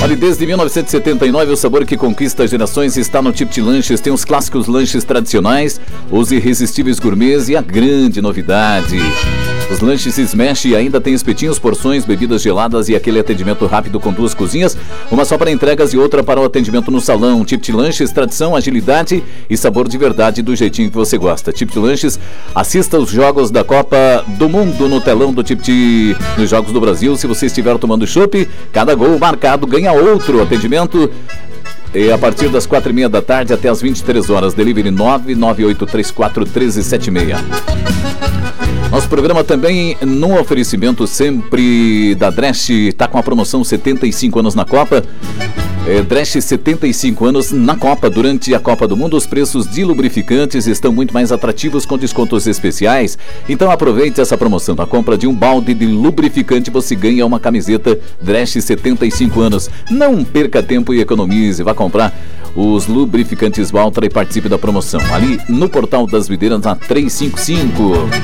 Olha, desde 1979 o sabor que conquista gerações está no Tipti Lanches. Tem os clássicos lanches tradicionais, os irresistíveis gourmets e a grande novidade. Os lanches Smash ainda tem espetinhos, porções, bebidas geladas e aquele atendimento rápido com 2 cozinhas, uma só para entregas e outra para o atendimento no salão. Tipti Lanches, tradição, agilidade e sabor de verdade do jeitinho que você gosta. Tipti Lanches, assista os jogos da Copa do Mundo no telão do Tipti nos Jogos do Brasil. Se você estiver tomando chopp, cada gol marcado ganha outro. Atendimento a partir das 4h30 da tarde até as 23 horas. Delivery 998341376. Nosso programa também no oferecimento sempre da Dresch, está com a promoção 75 anos na Copa. Dresch 75 anos na Copa. Durante a Copa do Mundo, os preços de lubrificantes estão muito mais atrativos com descontos especiais. Então aproveite essa promoção. Na compra de um balde de lubrificante, você ganha uma camiseta Dresch 75 anos. Não perca tempo e economize. Vá comprar os lubrificantes Valtra e participe da promoção. Ali no Portal das Videiras, na 355.